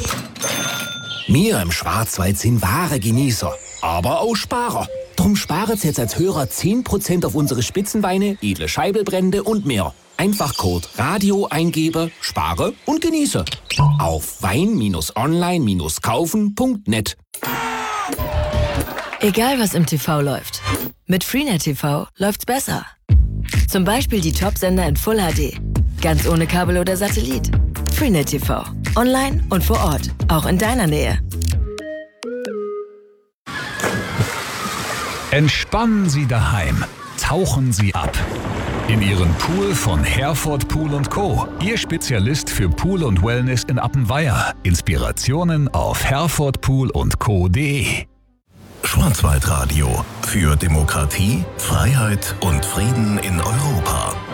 Wir im Schwarzwald sind wahre Genießer, aber auch Sparer. Drum sparen Sie jetzt als Hörer 10% auf unsere Spitzenweine, edle Scheibelbrände und mehr. Einfach Code RADIO eingeben, spare und genieße. Auf wein-online-kaufen.net. Egal was im TV läuft, mit Freenet TV läuft's besser. Zum Beispiel die Top-Sender in Full HD. Ganz ohne Kabel oder Satellit. Freenet TV. Online und vor Ort. Auch in deiner Nähe. Entspannen Sie daheim. Tauchen Sie ab. In Ihren Pool von Herford Pool & Co. Ihr Spezialist für Pool und Wellness in Appenweier. Inspirationen auf herfordpoolundco.de. Schwarzwaldradio. Für Demokratie, Freiheit und Frieden in Europa.